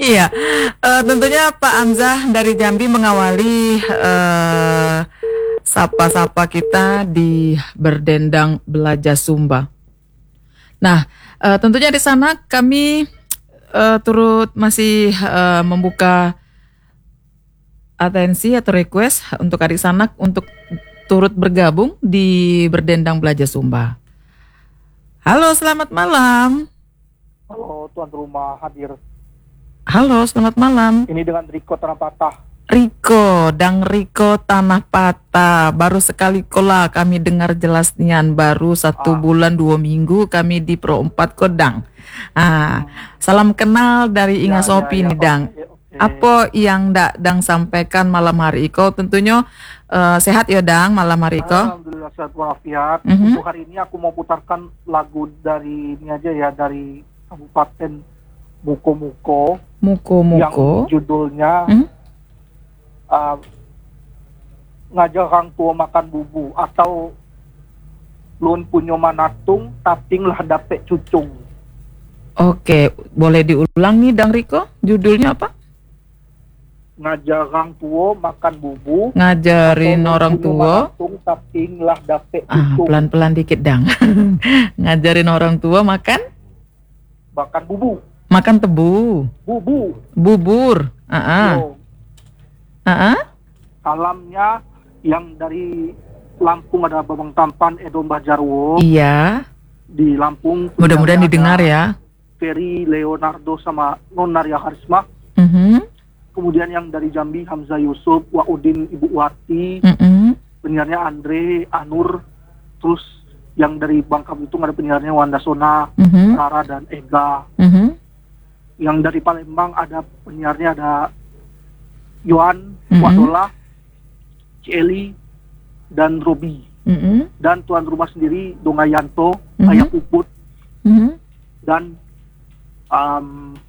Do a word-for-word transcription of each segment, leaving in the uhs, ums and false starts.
Iya, eh, tentunya Pak Hamzah dari Jambi mengawali eh, sapa-sapa kita di Berdendang Belajar Sumba. Nah, eh, tentunya di sana kami eh, turut masih eh, membuka atensi atau request untuk adik sanak untuk turut bergabung di Berdendang Belajar Sumba. Halo, selamat malam. Halo, tuan rumah hadir. Halo, selamat malam. Ini dengan Riko Tanah Patah. Riko, Dang Riko Tanah Patah. Baru sekali kola kami dengar jelas nian. Baru satu Ah. bulan dua minggu kami di Pro empat Kodang. Ah, salam kenal dari Inga Ya, Sopi ya, ya, nih Dang. oke, oke. Apa yang dak Dang sampaikan malam hari Iko? Tentunya eh, sehat ya Dang malam hari Iko. Alhamdulillah sehat walafiat. Mhm. Untuk hari ini aku mau putarkan lagu dari ini aja ya, dari Kabupaten Muko-Muko yang Muko-muko. judulnya Hmm? uh, ngajak orang tua makan bubu atau lun punyo manatung taping lah dapet cucung. Oke, boleh diulang nih Dang Riko? Judulnya apa? Ngajak orang tua makan bubu Ngajarin atau lun orang punyo tua. manatung taping lah dapet Ah, cucung. pelan-pelan dikit Dang. Ngajarin orang tua makan Makan bubu, makan tebu, bubu. bubur. Ah, ah. Yo, Ah, ah. salamnya yang dari Lampung ada Babang Tampan Edo Mbah Jarwo. Iya. Di Lampung Mudah-mudahan ada didengar ya. Ferry Leonardo sama Non Naria Harisma. Mhm. Kemudian yang dari Jambi Hamzah Yusuf, Waudin Ibu Wati, Mhm. penyiarnya Andre Anur. Terus yang dari Bangka Belitung ada penyiarnya Wanda Sona, Mhm. Rara dan Ega. Mhm. Yang dari Palembang ada penyiarnya ada Yohan, Mhm. Wadola, Cieli, dan Robi. Mhm. Dan tuan rumah sendiri Dongayanto, Mhm. Ayah Puput, Mhm. dan um,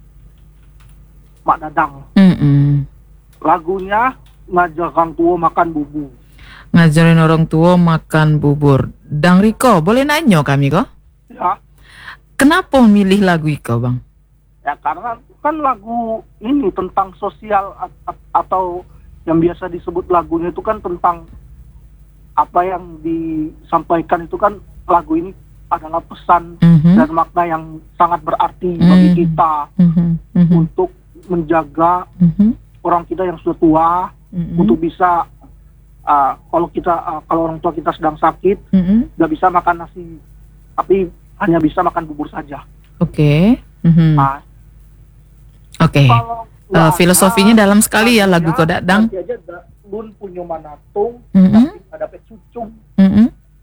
Mak Dadang. Mhm. Lagunya ngajak orang tua makan bubu. Ngajarin orang tua makan bubur. Dang Riko, boleh nanya kami kok? Ya, Kenapa milih lagu Iko, Bang? ya karena kan lagu ini tentang sosial a- a- atau yang biasa disebut lagunya itu kan tentang apa yang disampaikan itu kan lagu ini adalah pesan Mhm. dan makna yang sangat berarti bagi Mhm. kita Mhm. Mhm. untuk menjaga Mhm. orang kita yang sudah tua Mhm. untuk bisa uh, kalau kita uh, kalau orang tua kita sedang sakit Mhm. nggak bisa makan nasi tapi hanya bisa makan bubur saja. Oke. Mhm. Nah, Oke. kalau Eh, nggak filosofinya ada, dalam sekali ya lagu artinya Kodak Dang. nanti aja da- lun punya manatung Mhm. tapi ada cucung. Mhm.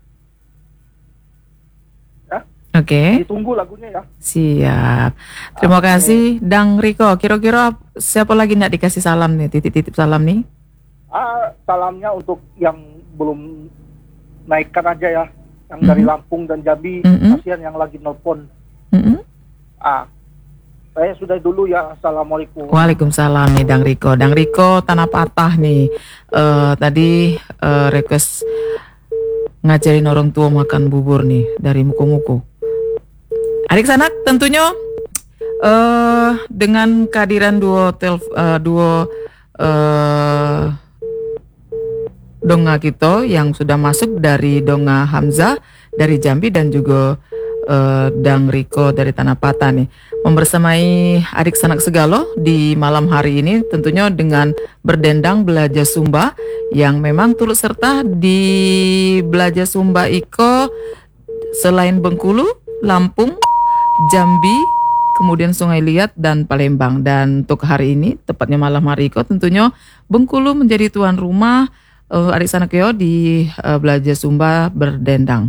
Ya. Oke. Ditunggu lagunya ya. Siap. Terima Oke. kasih Dang Riko. Kira-kira siapa lagi nak dikasih salam nih? Titip-titip salam nih. Ah, salamnya untuk yang belum naikkan aja ya, yang dari Mhm. Lampung dan Jambi, Mhm. kasihan yang lagi nelpon. Mhm. Ah, saya sudah dulu ya. Assalamualaikum. Waalaikumsalam nih Dang Riko. Dang Riko Tanah Patah nih. Eh tadi eh, request ngajarin orang tua makan bubur nih dari Muko-Muko. Adik sanak tentunya eh dengan kehadiran duo tel eh, duo eh Donga kita yang sudah masuk dari Donga Hamzah dari Jambi dan juga eh, Dang Riko dari Tanah Patah nih membersamai adik sanak segalo di malam hari ini tentunya dengan Berdendang Belajar Sumba yang memang turut serta di Belajar Sumba Iko selain Bengkulu, Lampung, Jambi, kemudian Sungai Liat dan Palembang. Dan untuk hari ini tepatnya malam hari Iko tentunya Bengkulu menjadi tuan rumah uh, adik sanak yo di uh, Belajar Sumba Berdendang.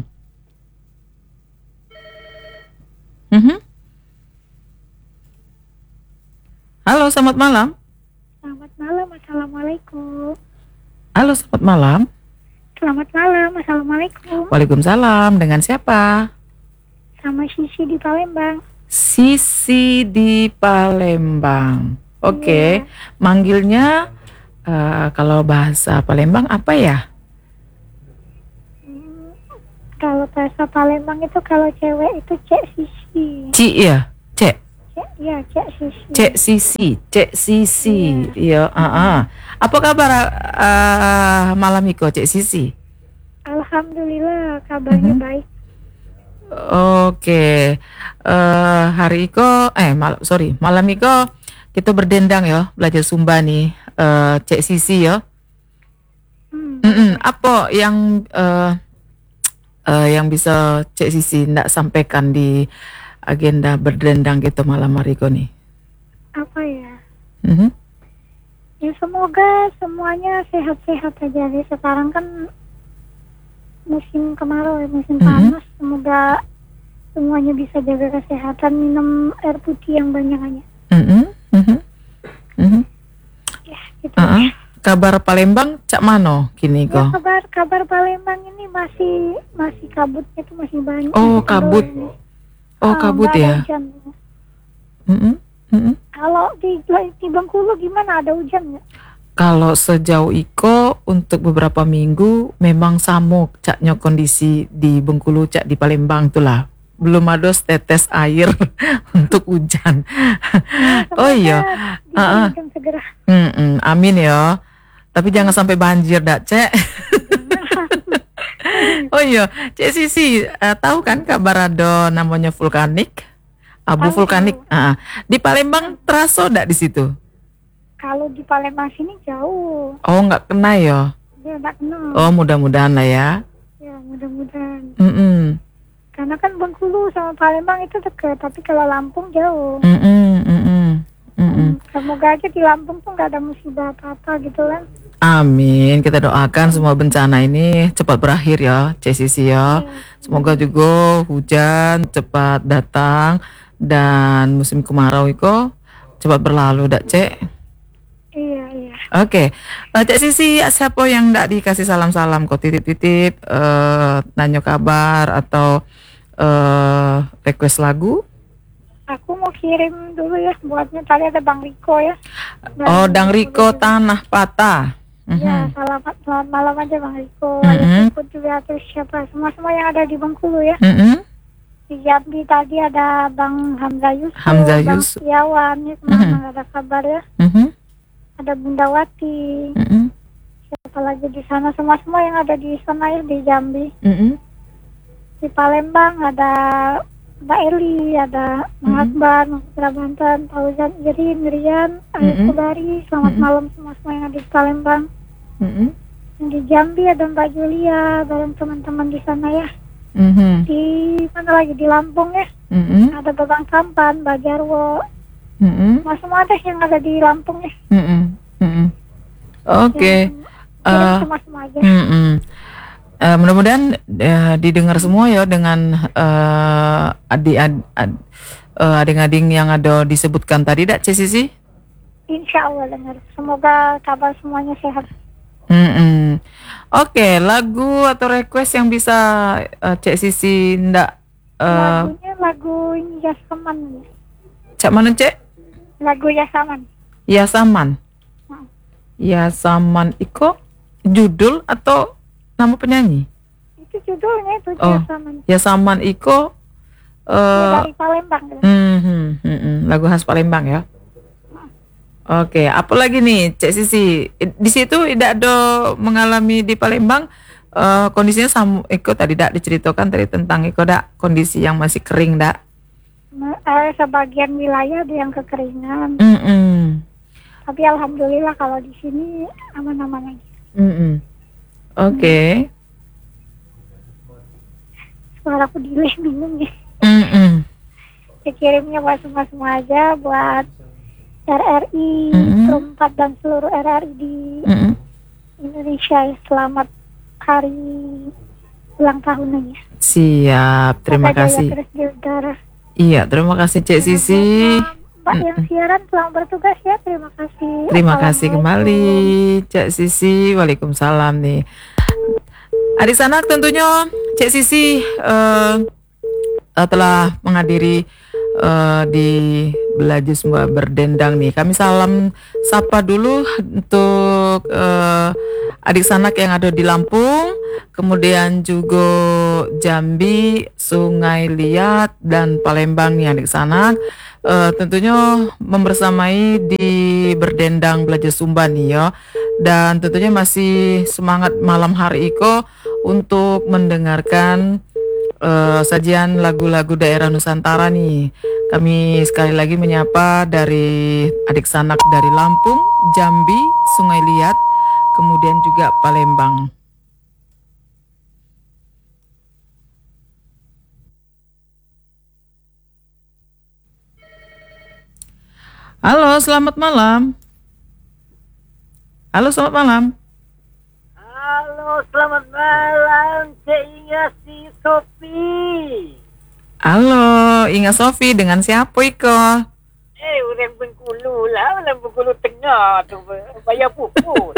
Mhm. Halo, selamat malam. Selamat malam, Assalamualaikum. Halo, selamat malam. Selamat malam, Assalamualaikum. Waalaikumsalam. Dengan siapa? Sama Sisi di Palembang. Sisi di Palembang. Oke, Iya. manggilnya uh, kalau bahasa Palembang apa ya? Hmm, kalau bahasa Palembang itu kalau cewek itu Cek Sisi. Ci ya, Cek. Cek Cek, ya, Cek Sisi. Cek Sisi, Cek Sisi. Iya, heeh. Apa kabar uh, malam iko Cek Sisi? Alhamdulillah kabarnya Mhm. baik. Oke. Eh hari iko eh mal sorry, malam iko kita berdendang ya, belajar Sumba nih. Eh Cek Sisi ya. Hmm. Mm-mm. Apa yang eh eh, yang bisa Cek Sisi ndak sampaikan di agenda berdendang kita malam hari iko nih? Apa ya? Mhm. Ya semoga semuanya sehat-sehat aja. Jadi sekarang kan musim kemarau, ya, musim Mhm. panas. Semoga semuanya bisa jaga kesehatan, minum air putih yang banyak aja. Mhm. Mhm. Mhm. Ya, gitu. Heeh. Kabar Palembang cak mano kini Ya, ko? kabar kabar Palembang ini masih masih kabutnya tuh masih banyak. Oh, masih kabut. tebal ini. Oh, Ah, kabut nggak ada ya. hujan. Mhm. Mhm. Kalau di di Bengkulu gimana, ada hujan nggak? Kalau sejauh iko untuk beberapa minggu memang samuk caknya kondisi di Bengkulu cak di Palembang tuh lah. Belum ada setetes air untuk hujan. Oh iya. Semoga Ah, ah. hujan segera. Mm-mm, amin ya. Tapi jangan sampai banjir dak cek. Oh iya, Cek Sisi, eh, tahu kan kabar ada namanya vulkanik? Abu Tahu, vulkanik. tahu. Ah, ah. Di Palembang terasa ndak di situ? Kalau di Palembang sini jauh, Oh, nggak kena ya. dia nggak kenal. Oh, mudah-mudahan lah ya. Ya mudah-mudahan. Mm-mm. Karena kan Bengkulu sama Palembang itu dekat, tapi kalau Lampung jauh. Mm-mm, mm-mm, mm-mm. Semoga aja di Lampung tuh nggak ada musibah apa-apa gitu kan. Amin. Kita doakan semua bencana ini cepat berakhir ya, Cek Sisi ya. Semoga juga hujan cepat datang dan musim kemarau itu cepat berlalu, dak Cek. Iya, iya. Oke, Eh, Cek Sisi, siapa yang ndak dikasih salam-salam kok titip-titip, eh, nanya kabar atau eh, request lagu? Aku mau kirim dulu ya buatnya, tadi ada Bang Riko ya. Oh, Dang Riko Tanah Patah. Ya, Mhm. selamat, selamat malam aja Bang Riko. Mhm. Ada ikut juga terus siapa semua-semua yang ada di Bengkulu ya. Mhm. Di Jambi tadi ada Bang Hamzah Yusuf, Hamzah Bang Yusuf. Setiawan ya, Mhm. kemana nggak ada kabar ya. Mhm. Ada Bunda Wati, Mhm. siapa lagi di sana, semua-semua yang ada di sana ya, di Jambi. Mhm. Di Palembang ada Mbak Eli, ada Mang Mhm. Akbar, Mang Putra Banten, Fauzan Irin, Rian, Ayu Mhm. Kubari. Selamat Mhm. malam semua-semua yang ada di Palembang. Mhm. Yang di Jambi ada Mbak Julia, bareng teman-teman di sana ya. Mhm. Di mana lagi, di Lampung ya, Mhm. ada Babang Sampan, Mbak Jarwo, Mhm. semua-semua ada yang ada di Lampung ya. Mhm. Mhm. Oke. Kirim Eh, semua-semua aja. mm-mm. Eh, mudah-mudahan eh, didengar semua ya dengan eh, adik ad, ad- eh, adik-adik yang ada disebutkan tadi, dak Cek Sisi? Insya Allah dengar. Semoga kabar semuanya sehat. Mm-mm. Oke, lagu atau request yang bisa eh, Cek Sisi ndak eh, Lagunya lagu ini Yasaman. Cak mana Cek? Lagu Yasaman. Yasaman. Hmm. Yasaman iko judul atau nama penyanyi? Itu judulnya itu Oh. Yasaman. Yasaman iko Dia eh dari Palembang. Gitu. mhm, mhm, lagu khas Palembang ya. Oke, apa lagi nih Cek Sisi? I- Di situ tidak ada mengalami di Palembang eh, kondisinya sama Iko tadi tidak diceritakan tadi tentang Iko dak kondisi yang masih kering dak. Nah, eh, sebagian wilayah ada yang kekeringan. Mm-mm. Tapi alhamdulillah kalau di sini aman-aman aja. Mm-mm. Oke. Suara aku delay bingung ya. Mm-mm. Ya, kirimnya buat semua-semua aja, buat R R I, Mm-mm. Perempat dan seluruh R R I di Mm-mm. Indonesia. Selamat hari ulang tahun aja. Siap, terima Semoga jaya kasih. terus di udara. Iya, terima kasih Cek Sisi. Mbak yang siaran selamat bertugas ya. Terima kasih. Terima kasih Assalamualaikum. kembali Cek Sisi. Waalaikumsalam nih. Adik sanak tentunya Cek Sisi eh, eh, telah menghadiri eh, di Belajar Sumba Berdendang nih. Kami salam sapa dulu untuk eh, adik sanak yang ada di Lampung, kemudian juga Jambi, Sungai Liat dan Palembang nih adik sanak. eh, tentunya membersamai di Berdendang Belajar Sumba nih ya. Dan tentunya masih semangat malam hari Iko untuk mendengarkan eh, sajian lagu-lagu daerah Nusantara nih. Kami sekali lagi menyapa dari adik sanak dari Lampung, Jambi, Sungai Liat, kemudian juga Palembang. Halo, selamat malam. Halo, selamat malam. Halo, selamat malam, Cik Inga si Sofi. Halo, Inga Sofi, dengan siapa Iko? Eh, orang Bengkulu lah, orang Bengkulu Tengah tu, bayar puput.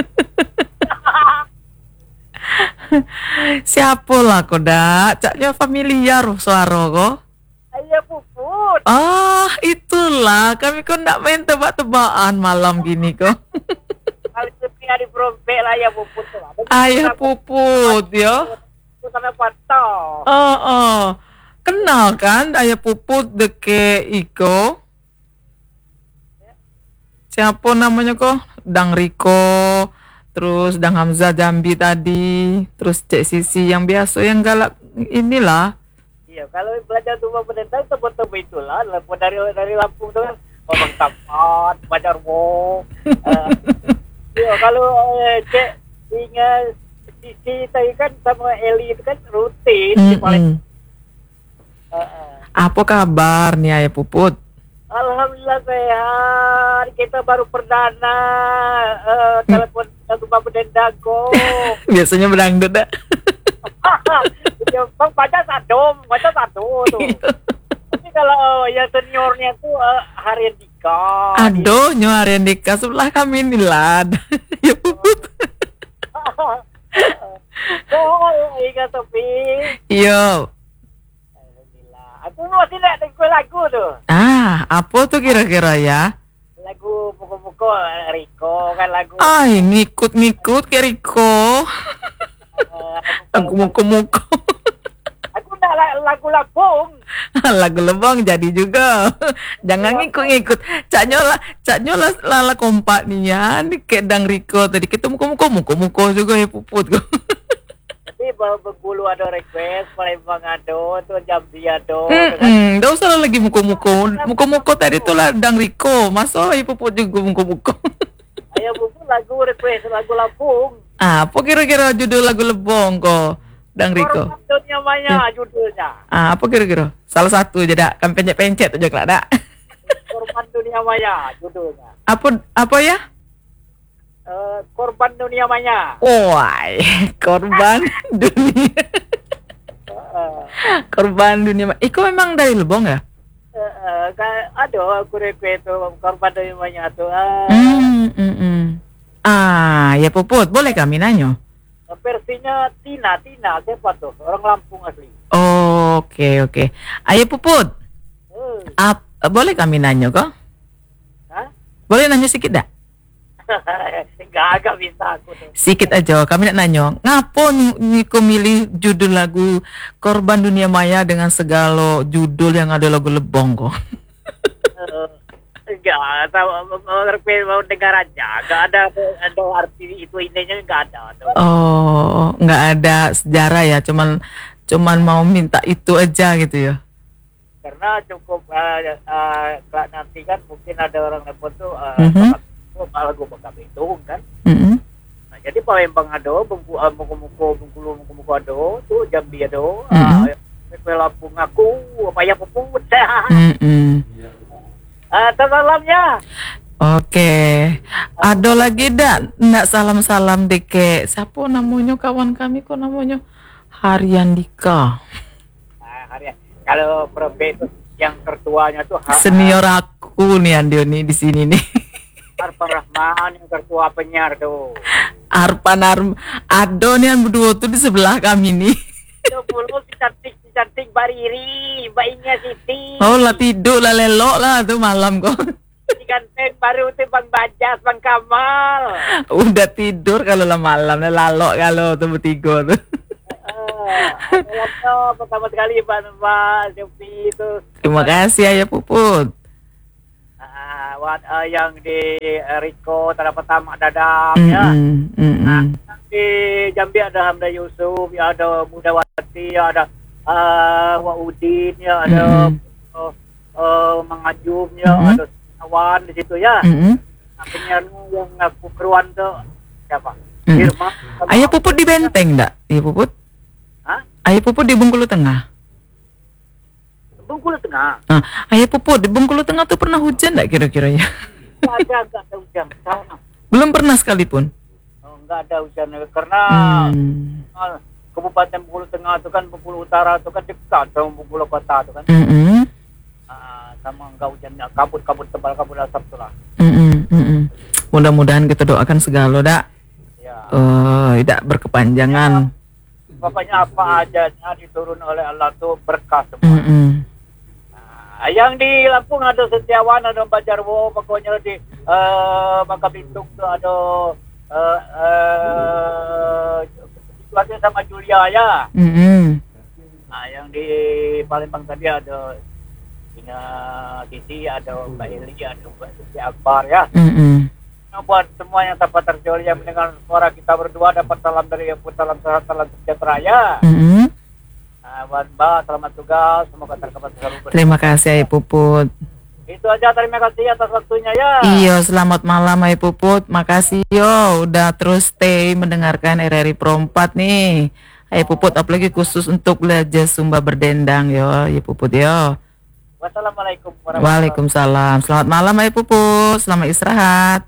Siapa lah kau dak? Caknya familiar suara kau. Bayar puput. Ah, itulah. Kami kau nak main tebak-tebakan malam gini kau. Kalau sepi hari perompek lah, ayah puput tu lah. Ayah puput, ya. Itu sampai patah. Oh, oh. Kenal kan ayah puput deke Iko? Siapa namanya kok? Dang Riko, terus Dang Hamzah Jambi tadi, terus Cek Sisi yang biasa yang galak inilah. Iya, kalau belajar rumah berdendang tebak-tebak itulah. Lepas dari dari Lampung tu kan, orang tamat, baca rumah. Uh, iya, kalau uh, Cik Inga Sisi tadi kan sama Eli itu kan rutin. Mm-mm. Dia paling Uh, uh. Apa kabar nih ayah puput? Alhamdulillah sehat. Kita baru perdana uh, telepon rumah berdendang kok. Biasanya berangdut dah. Ya, bang baca satu, baca satu tuh. Tapi kalau yang seniornya tuh uh, Harian Dika. Aduh, nyuarin Dika sebelah kami nih lah. Ya puput. Oh, Inga Sofi. Yo. Aku masih nak dengar lagu tu. Ah, apa tuh kira-kira ya? Lagu Muka-Muka Riko kan lagu. Ay, ngikut-ngikut ke Riko. Uh, Lagu muka-muka. aku nak la- lagu Lampung. Lagu lebong jadi juga. Jangan ngikut-ngikut. Cak nyola, cak nyola lala kompak nih ya. Ini kayak Dang Riko tadi kita muka-muka, muka-muka juga ya puput kok. Tapi Bengkulu ada request, Palembang ada, tu Jambi ada. Hmm, dah usah lagi muka-muka. Muka-muka tadi tu lah Dang Riko. Masa ya puput juga muka-muka. Ayah buku lagu request lagu Lampung. Ah, apa kira-kira judul lagu lebong kok? Dang Riko. Korban dunia maya judulnya. Ah, apa kira-kira? Salah satu je dak. Kan pencet-pencet tu je kelak dak. Korban dunia maya judulnya. Apa apa ya? Uh, korban dunia maya. Woi, korban dunia. Uh, Korban dunia. Iko memang dari Lebong ya? uh, uh, kan ada aku request tu korban dunia maya tu. Uh, Hmm, hmm, hmm. Ah, ya puput, boleh kami nanya? Versinya Tina, Tina siapa tu? Orang Lampung asli. Oh, oke oke. Ayo puput, Uh, ap, boleh kami nanya kok? Hah? Boleh nanya sedikit dak? Enggak, agak bisa aku tu. Sikit aja, kami nak nanya. Ngapo ni, ni kau milih judul lagu Korban Dunia Maya dengan segala judul yang ada lagu Lebong kok? Uh, enggak, tahu request mau dengar aja. Enggak ada ada arti itu intinya enggak ada tu. Oh, nggak ada sejarah ya, cuman cuman mau minta itu aja gitu ya. Karena cukup uh, uh, nanti kan mungkin ada orang telepon tuh uh, Mhm. malah gue bakal hitung kan. Mm-mm. Nah, jadi Palembang ada, Bengku, uh, Muko-Muko, Bengkulu Muko-Muko ada, tuh Jambi ada, Mhm. uh, Lampung aku, apa ya puput. Mm-mm. uh, Salamnya. Oke, ada lagi dak? Ndak salam-salam deke. Siapa namanya kawan kami kok namanya Harian Dika. Nah, hari kalau Probe itu yang tertuanya tuh ha- Senior aku nih Andio nih di sini nih. Arfan Rahman yang tertua penyiar tuh. Arpan Arm, Ado nih yang berdua tuh di sebelah kami nih. Sepuluh si cantik si cantik Bariri, Mbak Inga Siti. Oh lah tidur lah lelok lah tuh malam kok. Si ganteng baru tuh Bang Bajas, Bang Kamal. Udah tidur kalau lah malam lah lalok kalau tuh bertiga tuh. Uh, pertama sekali Pak Mbak Sofi itu. Terima kasih Ayah Puput. uh, wat, uh, yang di uh, Riko Tanah Pertama Dadam ya. Mm-mm, mm-mm. Nah, di Jambi ada Hamda Yusuf, ya ada Mudawati, ya ada uh, Wak Udin, ya ada Mm-mm. uh, uh, Mang Ajum, ya Mm-mm. ada Sawan di situ ya. Mm-mm. Nah, penyiar yang ngaku keruan tuh siapa? Mm. Firman. sama- Ayah Puput di Benteng enggak? Ayah Puput? Hah? Ayah Puput di Bengkulu Tengah. Bengkulu Tengah. Nah, Ayah Puput di Bengkulu Tengah tuh pernah hujan enggak kira-kira ya? Nggak ada, nggak ada hujan. Sama. Belum pernah sekalipun. Oh, nggak ada hujan karena Hmm. uh, Kabupaten Bengkulu Tengah itu kan Bengkulu Utara itu kan dekat sama Bengkulu Kota itu kan. Mm-mm. Ah, sama nggak hujannya kabut-kabut tebal kabut asap tuh lah. Mm-mm, mm-mm. Mudah-mudahan kita doakan segala dak. Ya. Oh, tidak berkepanjangan. Pokoknya apa aja diturun oleh Allah tuh berkah semua. Mm-mm. Nah, yang di Lampung ada Setiawan, ada Mbak Jarwo, pokoknya di uh, Bangka Belitung tuh ada uh, uh, itu aja sama Julia ya. Mm-mm. Nah, yang di Palembang tadi ada Ina Titi, ada Mbak Eli, ada Mbak Suci Akbar ya. Mm-mm. Nah, buat semua yang dapat terjual yang mendengar suara kita berdua dapat salam dari yang pun salam sehat, salam sejahtera ya. Mm-mm. Nah, buat Mbak, selamat tugas, semoga terkapat selalu bersama. Terima kasih Ayah Puput. Itu aja, terima kasih atas waktunya ya. Iya, selamat malam Ayah Puput. Makasih yo udah terus stay mendengarkan R R I Pro empat nih. Ayah Puput apalagi khusus untuk belajar Sumba Berdendang yo, Ayah Puput yo. Wassalamualaikum warahmatullahi Waalaikumsalam. Selamat malam Ayah Puput. Selamat istirahat.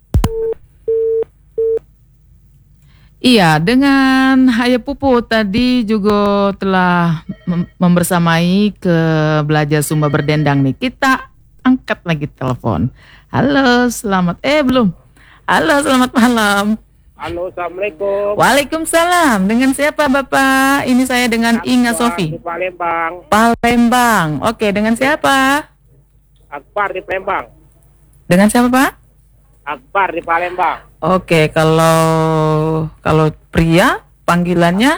Iya, dengan Ayah Puput tadi juga telah mem- membersamai ke belajar Sumba Berdendang nih. Kita angkat lagi telepon. Halo, selamat eh belum. Halo, selamat malam. Halo, assalamualaikum. Waalaikumsalam. Dengan siapa Bapak? Ini saya dengan Inga Akbar Sofi. di Palembang. Palembang. Oke, dengan siapa? Akbar di Palembang. Dengan siapa Pak? Akbar di Palembang. Oke, kalau kalau pria panggilannya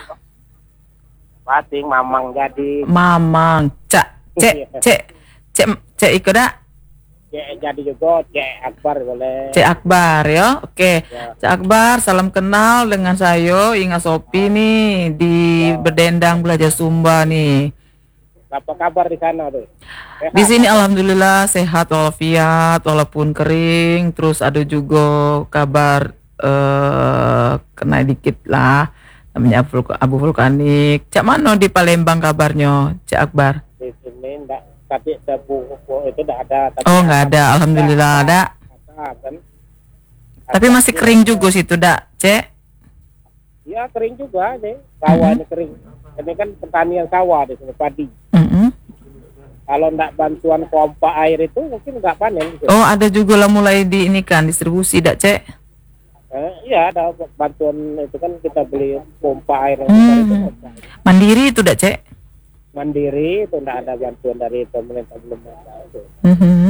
Pating Mamang jadi. Mamang. Cak, cek, cek, cek, cek ikut dak? Cek jadi juga, Cek Akbar boleh. Cek Akbar ya. Oke. Ya. Cek Akbar, salam kenal dengan saya Inga Sopi nih di Berdendang Belajar Sumba nih. Apa kabar di sana tuh? Sehat? Di sini alhamdulillah sehat walafiat walaupun kering, terus ada juga kabar eh kena dikit lah namanya abu, abu vulkanik. Cak mana di Palembang kabarnya, Cak Akbar? Di sini enggak, tapi debu itu enggak ada. Tapi Oh nggak ada, alhamdulillah ada. Ada, kan? Tapi masih kering juga situ dak, Cek? Iya kering juga deh, sawah ini kering. Ini kan pertanian sawah di sini padi. Mm-mm. Kalau enggak bantuan pompa air itu mungkin enggak panen. Gitu. Oh ada juga lah mulai di ini kan distribusi dak, Cek? Eh, iya ada bantuan itu kan kita beli pompa air yang Hmm. besar itu pompa air. Mandiri itu dak, Cek? Mandiri itu enggak ada bantuan dari pemerintah belum ada itu. Mhm.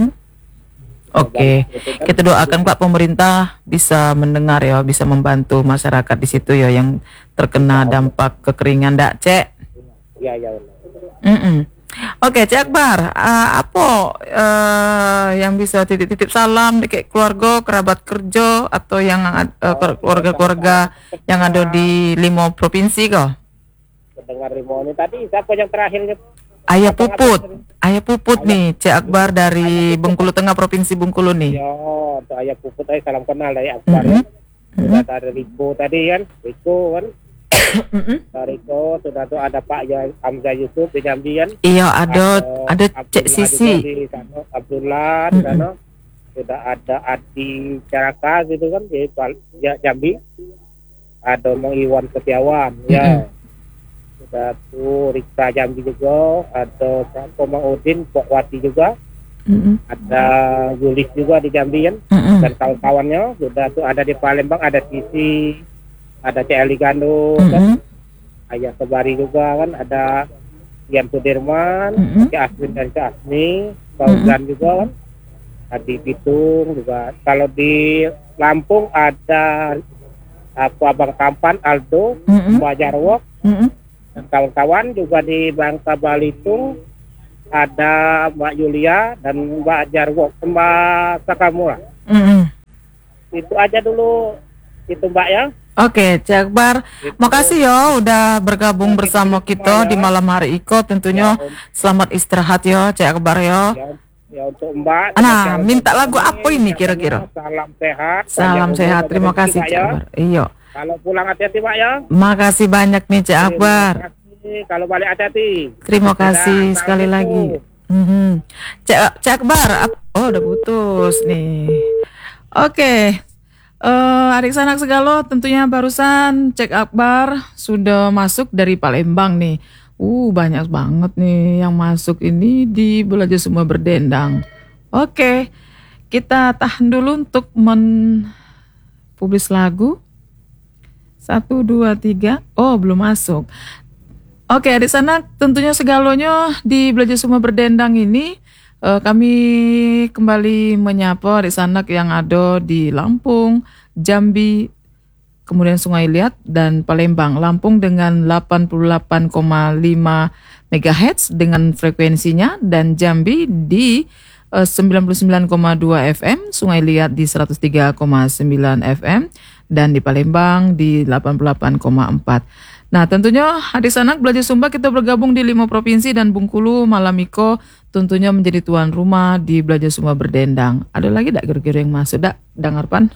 Oke, Itu kan kita doakan Pak pemerintah bisa mendengar ya, bisa membantu masyarakat di situ ya yang terkena dampak kekeringan, dak, Cek? iya iya benar. Mm-mm. Oke, Cek Akbar, uh, apa uh, yang bisa titip-titip salam di kayak keluarga, kerabat kerja atau yang uh, keluarga-keluarga yang ada di lima provinsi kok? Dengar Rimo ini tadi siapa yang terakhirnya? Ayah Puput, Ayah Puput nih, Cek Akbar dari Bengkulu Tengah Provinsi Bengkulu nih. Ya, untuk ayah Puput aja salam kenal dari Akbar Mhm. ya. Sudah ada Riko tadi kan, Riko kan. Mm-mm. Ada Riko, sudah tuh ada Pak ya, Hamzah Yusuf di Jambi kan. Iya, ada ada Cek Abdullah Sisi. juga di sana, Abdullah di sana. Sudah ada Adi Caraka gitu kan di Pal- ya, Jambi. Ada Mang Iwan Setiawan ya. Sudah tuh Rika Jambi juga, ada Komang Udin, Pok Wati juga. Mm-mm. Ada Julis juga di Jambi kan. Mm-mm. Dan kawan-kawannya sudah tuh ada di Palembang, ada Sisi, ada C Eli Gando, kan? Mm-mm. Ayah Sebari juga kan, ada Ian Sudirman, Mm-mm. Cik Asmin dan Cik Asmi, Fauzan juga kan, Adi Bitung juga. Kalau di Lampung ada apa Abang Tampan, Aldo, Mm-mm. Mbak Jarwo, Mm-mm. dan kawan-kawan juga di Bangka Belitung, ada Mbak Yulia dan Mbak Jarwo, Mbak Sakamura. Mm-mm. Itu aja dulu, itu Mbak ya. Oke, Cik Akbar, Itu. makasih yo udah bergabung bersama kita di malam hari Iko. Tentunya selamat istirahat yo, Cik Akbar yo. Ya, ya untuk Mbak. Nah, minta lagu apa ini kira-kira? Salam sehat. Salam Panjang sehat, umur, terima rezeki, kasih Mbak, Cik ya. Akbar. Iya, Kalau pulang hati-hati Mbak ya. makasih banyak nih Cik Akbar. Terima kasih. Kalau balik hati-hati. Terima kasih Dadah, sekali lagi. Assalamualaikum. Mhm. Cik, Cik Akbar, ap- oh udah putus nih. Oke, eh, adik sanak segalo, tentunya barusan Cik Akbar sudah masuk dari Palembang nih. Uh, banyak banget nih yang masuk ini di Belajar Semua Berdendang. Oke, kita tahan dulu untuk menpublis lagu. Satu, dua, tiga. Oh, belum masuk. Oke, di sana tentunya segalonya di Belajar Semua Berdendang ini eh, kami kembali menyapa di sana yang ada di Lampung, Jambi, kemudian Sungai Liat dan Palembang. Lampung dengan delapan puluh delapan koma lima megahertz dengan frekuensinya, dan Jambi di eh, sembilan puluh sembilan koma dua F M, Sungai Liat di seratus tiga koma sembilan F M, dan di Palembang di delapan puluh delapan koma empat. Nah, tentunya adik sanak Belajar Sumba kita bergabung di lima provinsi dan Bengkulu, Malamiko tentunya menjadi tuan rumah di Belajar Sumba Berdendang. Ada lagi dak kira-kira yang masuk dak, Dangarpan?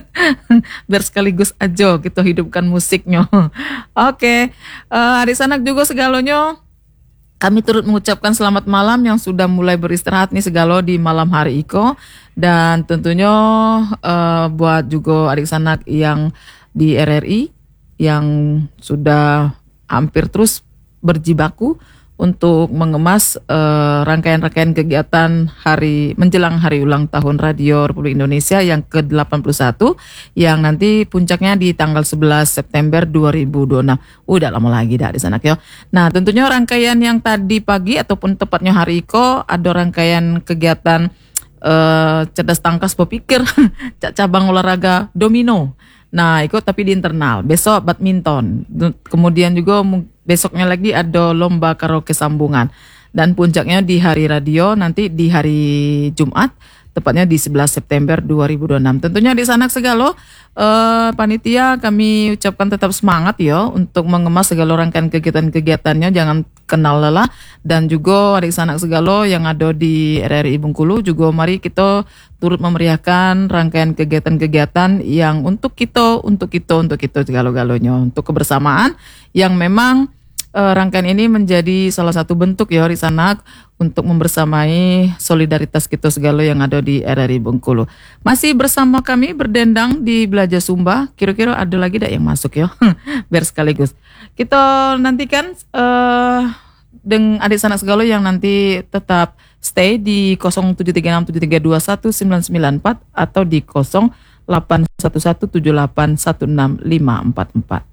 Biar sekaligus aja kita hidupkan musiknya. Oke, eh, adik sanak juga segalonya kami turut mengucapkan selamat malam yang sudah mulai beristirahat nih segalo di malam hari Iko, dan tentunya eh, buat juga adik sanak yang di R R I yang sudah hampir terus berjibaku untuk mengemas eh, rangkaian-rangkaian kegiatan hari menjelang hari ulang tahun Radio Republik Indonesia yang ke delapan puluh satu yang nanti puncaknya di tanggal sebelas September dua ribu dua puluh enam. Udah lama lagi dah di sana ya. Nah, tentunya rangkaian yang tadi pagi ataupun tepatnya hari Iko ada rangkaian kegiatan eh, cerdas tangkas berpikir cabang olahraga domino. Nah, ikut tapi di internal. Besok badminton. Kemudian juga besoknya lagi ada lomba karaoke sambungan. Dan puncaknya di hari radio nanti di hari Jumat, tepatnya di sebelas September dua ribu dua puluh enam. Tentunya di sanak segalo eh, panitia kami ucapkan tetap semangat ya untuk mengemas segala rangkaian kegiatan-kegiatannya, jangan kenal lelah. Dan juga adik sanak segalo yang ada di R R I Bengkulu juga mari kita turut memeriahkan rangkaian kegiatan-kegiatan yang untuk kita, untuk kita, untuk kita segalo-galonya, untuk kebersamaan yang memang eh, rangkaian ini menjadi salah satu bentuk ya di sana untuk membersamai solidaritas kita segala yang ada di R R I Bengkulu. Masih bersama kami berdendang di Belajar Sumba. Kira-kira ada lagi tak yang masuk ya? Biar sekaligus. Kita nantikan eh dengan adik sanak segala yang nanti tetap stay di nol tujuh tiga enam tujuh tiga dua satu sembilan sembilan empat atau di nol delapan satu satu tujuh delapan satu enam lima empat empat.